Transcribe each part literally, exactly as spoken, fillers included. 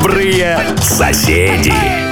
Добрые соседи.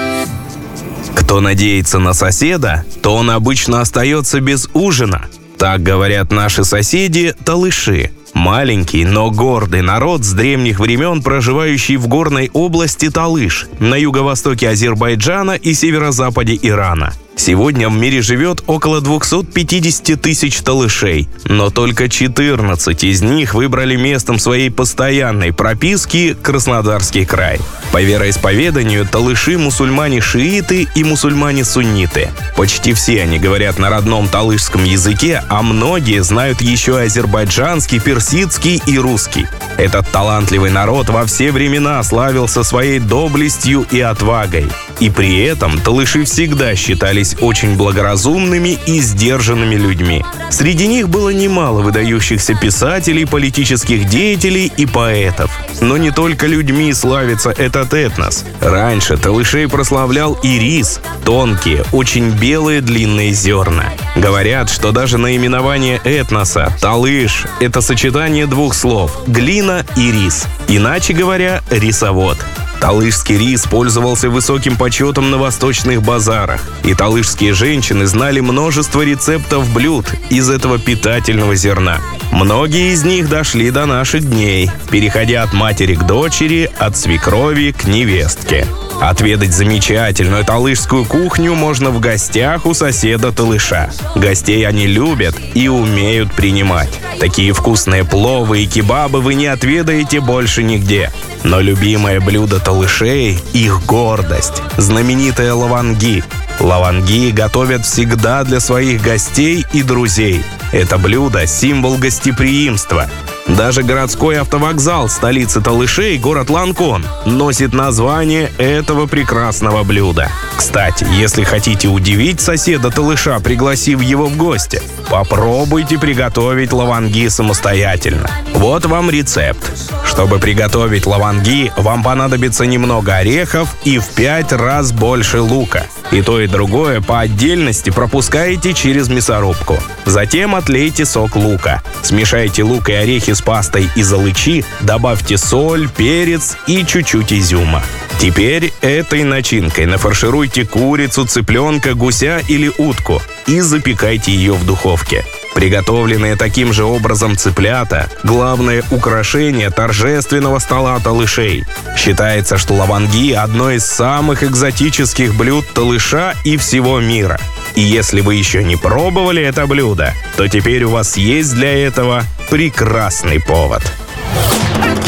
Кто надеется на соседа, то он обычно остается без ужина. Так говорят наши соседи талыши. Маленький, но гордый народ с древних времен, проживающий в горной области Талыш, на юго-востоке Азербайджана и северо-западе Ирана. Сегодня в мире живет около двести пятьдесят тысяч талышей, но только четырнадцать из них выбрали местом своей постоянной прописки Краснодарский край. По вероисповеданию талыши мусульмане-шииты и мусульмане-сунниты. Почти все они говорят на родном талышском языке, а многие знают еще азербайджанский, персидский и русский. Этот талантливый народ во все времена славился своей доблестью и отвагой. И при этом талыши всегда считались очень благоразумными и сдержанными людьми. Среди них было немало выдающихся писателей, политических деятелей и поэтов. Но не только людьми славится этот этнос. Раньше талышей прославлял и рис – тонкие, очень белые длинные зерна. Говорят, что даже наименование этноса «талыш» – это сочетание двух слов – глина и рис. Иначе говоря, рисовод. Талышский рис пользовался высоким почетом на восточных базарах, и талышские женщины знали множество рецептов блюд из этого питательного зерна. Многие из них дошли до наших дней, переходя от матери к дочери, от свекрови к невестке. Отведать замечательную талышскую кухню можно в гостях у соседа талыша. Гостей они любят и умеют принимать. Такие вкусные пловы и кебабы вы не отведаете больше нигде. Но любимое блюдо талышей – их гордость – знаменитые лаванги. Лаванги готовят всегда для своих гостей и друзей. Это блюдо – символ гостеприимства. Даже городской автовокзал столицы талышей, город Ланкон, носит название этого прекрасного блюда. Кстати, если хотите удивить соседа талыша, пригласив его в гости, попробуйте приготовить лаванги самостоятельно. Вот вам рецепт. Чтобы приготовить лаванги, вам понадобится немного орехов и в пять раз больше лука. И то, и другое по отдельности пропускаете через мясорубку. Затем отлейте сок лука. Смешайте лук и орехи с пастой из алычи, добавьте соль, перец и чуть-чуть изюма. Теперь этой начинкой нафаршируйте курицу, цыпленка, гуся или утку и запекайте ее в духовке. Приготовленные таким же образом цыплята – главное украшение торжественного стола талышей. Считается, что лаванги – одно из самых экзотических блюд талыша и всего мира. И если вы еще не пробовали это блюдо, то теперь у вас есть для этого прекрасный повод.